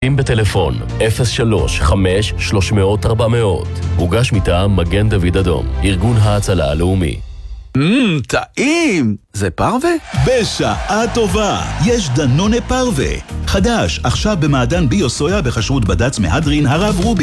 פרטים בטלפון 03-5-300-400. הוגש מטעם מגן דוד אדום, ארגון ההצלה הלאומי. טעים! זה פרווה? בשעה טובה, יש דנונה פרווה. חדש, עכשיו במעדן ביו סויה בחשרות בד"ץ מהדרין הרב רובי.